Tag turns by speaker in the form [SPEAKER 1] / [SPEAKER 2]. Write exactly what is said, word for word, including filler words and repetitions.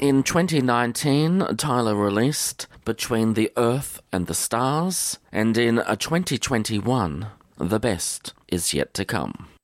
[SPEAKER 1] In twenty nineteen, Tyler released Between the Earth and the Stars, and in twenty twenty-one, The Best Is Yet to Come.